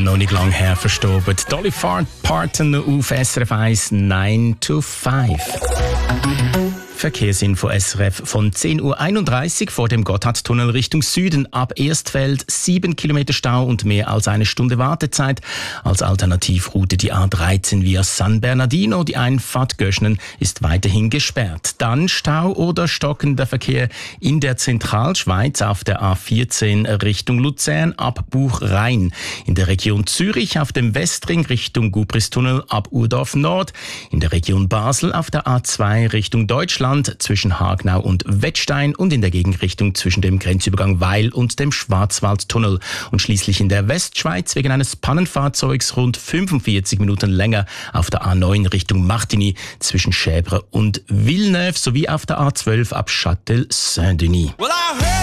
noch nicht lange her verstorben. Dolly Parton auf SRF 1 9 to 5. Verkehrsinfo SRF von 10.31 Uhr vor dem Gotthardtunnel Richtung Süden ab Erstfeld 7 Kilometer Stau und mehr als eine Stunde Wartezeit. Als Alternativroute die A13 via San Bernardino. Die Einfahrt Göschnen ist weiterhin gesperrt. Dann Stau oder stockender Verkehr in der Zentralschweiz auf der A14 Richtung Luzern ab Buchrhein. In der Region Zürich auf dem Westring Richtung Gubristunnel ab Urdorf Nord. In der Region Basel auf der A2 Richtung Deutschland zwischen Hagnau und Wettstein und in der Gegenrichtung zwischen dem Grenzübergang Weil und dem Schwarzwaldtunnel. Und schließlich in der Westschweiz wegen eines Pannenfahrzeugs rund 45 Minuten länger auf der A9 Richtung Martigny zwischen Schäbre und Villeneuve sowie auf der A12 ab Châtel-Saint-Denis.